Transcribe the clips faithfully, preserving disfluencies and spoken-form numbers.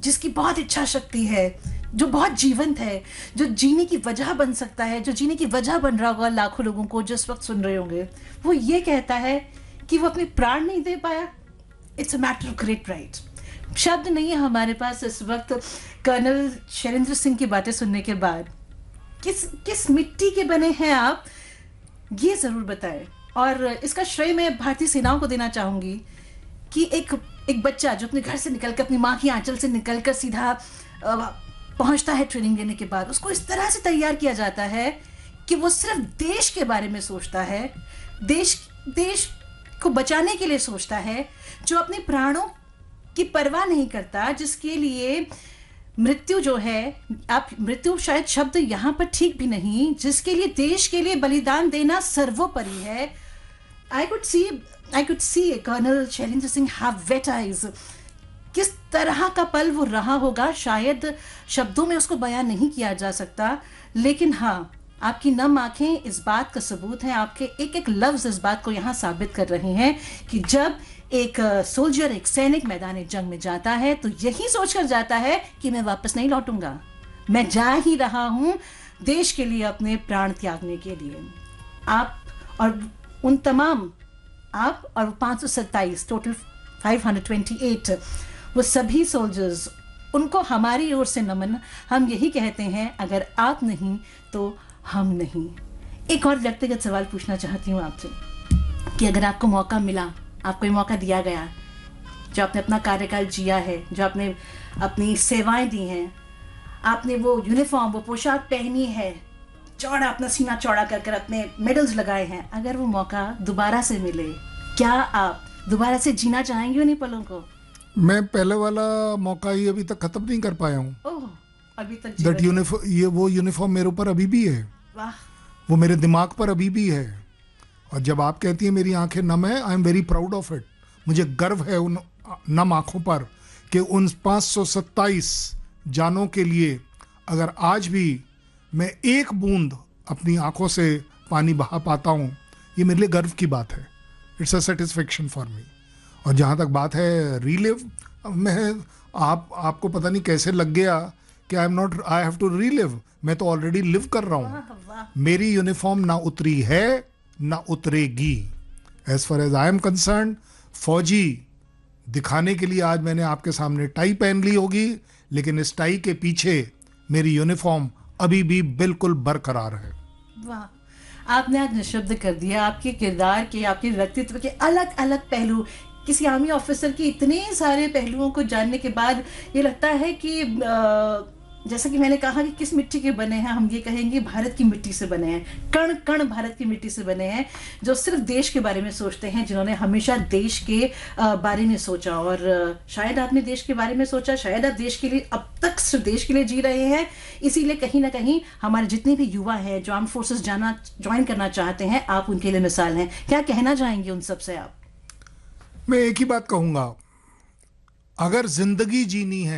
जिसकी बहुत इच्छा शक्ति है, जो बहुत जीवंत है, जो जीने की वजह बन सकता है, जो जीने की वजह बन रहा होगा लाखों लोगों को जिस वक्त सुन रहे होंगे, वो ये कहता है कि वो अपने प्राण नहीं दे पाया। It's a matter of great pride. शब्द नहीं है हमारे पास इस वक्त कर्नल शैलेंद्र सिंह की बातें सुनने के बाद। किस किस मिट्टी के बने हैं आप, ये जरूर बताएं। और इसका श्रेय मैं भारतीय सेनाओं को देना चाहूंगी कि एक एक बच्चा जो अपने घर से निकलकर, अपनी माँ की आंचल से निकलकर सीधा पहुंचता है ट्रेनिंग लेने के बाद, उसको इस तरह से तैयार किया जाता है कि वो सिर्फ देश के बारे में सोचता है, देश देश को बचाने के लिए सोचता है, जो अपने प्राणों की परवाह नहीं करता, जिसके लिए मृत्यु जो है, आप मृत्यु शायद शब्द यहाँ पर ठीक भी नहीं, जिसके लिए देश के लिए बलिदान देना सर्वोपरि है। I could see I could see colonel Shailendra Singh have wait eyes. किस तरह का पल वो रहा होगा, शायद शब्दों में उसको बयान नहीं किया जा सकता, लेकिन हाँ, आपकी नम आंखें इस बात का सबूत है, आपके एक एक लफ्ज इस बात को यहाँ साबित कर रहे हैं कि जब एक सोल्जर, एक सैनिक मैदान जंग में जाता है तो यही सोचकर जाता है कि मैं वापस नहीं लौटूंगा, मैं जा ही रहा हूं देश के लिए, अपने प्राण त्यागने के लिए। आप और उन तमाम, आप और पाँच सौ सत्ताईस, टोटल पाँच सौ अट्ठाईस, वो सभी सोल्जर्स, उनको हमारी ओर से नमन। हम यही कहते हैं, अगर आप नहीं तो हम नहीं। एक और व्यक्तिगत सवाल पूछना चाहती हूँ आपसे कि अगर आपको मौका मिला, आपको ये मौका दिया गया, जो आपने अपना कार्यकाल जिया है, जो आपने अपनी सेवाएं दी हैं, आपने वो यूनिफॉर्म, वो पोशाक पहनी है, चौड़ा अपना सीना चौड़ा कर कर अपने मेडल्स लगाए हैं, अगर वो मौका दोबारा से मिले, क्या आप दोबारा से जीना चाहेंगे उन्हीं पलों को? मैं पहले वाला मौका ही अभी तक खत्म नहीं कर पाया हूँ। ओह, अभी तक दैट यूनिफॉर्म, ये वो यूनिफॉर्म मेरे ऊपर अभी भी है। वाह। वो मेरे दिमाग पर अभी भी है। और जब आप कहती हैं मेरी आंखें नम है, I am very proud of it. मुझे गर्व है उन नम आंखों पर कि उन पाँच सौ सत्ताईस जानों के लिए अगर आज भी मैं एक बूंद अपनी आंखों से पानी बहा पाता हूँ, ये मेरे लिए गर्व की बात है। It's a satisfaction for me. और जहाँ तक बात है रीलिव, मैं आप आपको पता नहीं कैसे लग गया कि I am not, I have to relive. मैं तो ऑलरेडी लिव कर रहा हूँ। मेरी यूनिफॉर्म ना उतरी है ना उतरेगी। As far as I am concern, फौजी दिखाने के लिए आज मैंने आपके सामने टाई पहन ली होगी, लेकिन इस टाई के पीछे मेरी यूनिफॉर्म अभी भी बिल्कुल बरकरार है। वाह, आपने आज निशब्द कर दिया आपके किरदार के, आपके व्यक्तित्व के अलग अलग पहलू। किसी आर्मी ऑफिसर के इतने सारे पहलुओं को जानने के बाद ये लगता है कि आ, जैसा कि मैंने कहा कि किस मिट्टी के बने हैं, हम ये कहेंगे भारत की मिट्टी से बने हैं, कण कण भारत की मिट्टी से बने हैं, जो सिर्फ देश के बारे में सोचते हैं, जिन्होंने हमेशा देश के बारे में सोचा। और शायद आपने देश के बारे में सोचा, शायद आप देश के लिए अब तक सिर्फ देश के लिए जी रहे हैं। इसीलिए कहीं ना कहीं हमारे जितने भी युवा हैं जो आर्म फोर्सेस जाना ज्वाइन करना चाहते हैं, आप उनके लिए मिसाल हैं। क्या कहना चाहेंगे उन सबसे आप? मैं एक ही बात कहूंगा, अगर जिंदगी जीनी है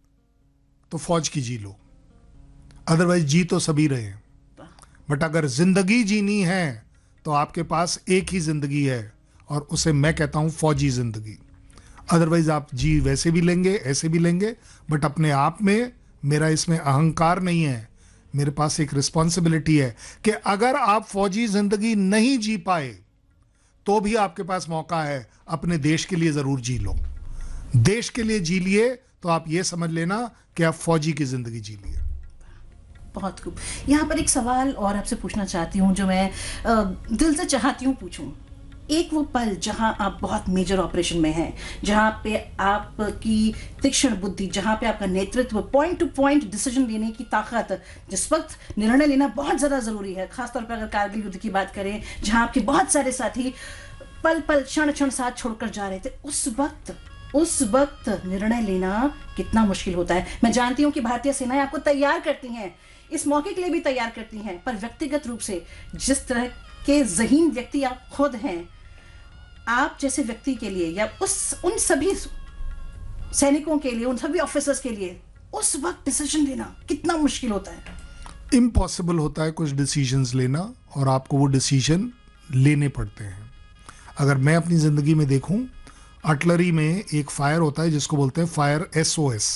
तो फौज की जी लो, अदरवाइज जी तो सभी रहे। बट अगर जिंदगी जीनी है तो आपके पास एक ही जिंदगी है, और उसे मैं कहता हूं फौजी जिंदगी। अदरवाइज आप जी वैसे भी लेंगे, ऐसे भी लेंगे, बट अपने आप में मेरा इसमें अहंकार नहीं है। मेरे पास एक रिस्पॉन्सिबिलिटी है कि अगर आप फौजी जिंदगी नहीं जी पाए तो भी आपके पास मौका है, अपने देश के लिए जरूर जी लो। देश के लिए जी लिए तो आप ये समझ लेना कि आप फौजी की जिंदगी जी लिए। बहुत खूब। यहाँ पर एक सवाल और आपसे पूछना चाहती हूँ, जो मैं आ, दिल से चाहती हूँ पूछूं। एक वो पल जहाँ आप बहुत मेजर ऑपरेशन में हैं, जहाँ पे आपकी तीक्ष्ण बुद्धि, जहाँ पे आपका नेतृत्व, पॉइंट टू पॉइंट डिसीजन लेने की ताकत, जिस वक्त निर्णय लेना बहुत ज़्यादा ज़रूरी है, खासतौर पर अगर कारगिल युद्ध की बात करें, जहाँ आपके बहुत सारे साथी पल पल क्षण क्षण साथ छोड़कर जा रहे थे, उस वक्त उस वक्त निर्णय लेना कितना मुश्किल होता है। मैं जानती हूँ कि भारतीय सेनाएं आपको तैयार करती हैं, इस मौके के लिए भी तैयार करती हैं, पर व्यक्तिगत रूप से जिस तरह के ज़हीन व्यक्ति आप खुद हैं, आप जैसे व्यक्ति के लिए या उस उन सभी सैनिकों के लिए, उन सभी ऑफिसर्स के लिए उस वक्त डिसीजन लेना कितना मुश्किल होता है? इम्पॉसिबल होता है कुछ डिसीजंस लेना, और आपको वो डिसीजन लेने पड़ते हैं। अगर मैं अपनी ज़िंदगी में देखूं, आर्टिलरी में एक फायर होता है जिसको बोलते हैं फायर एस ओ एस।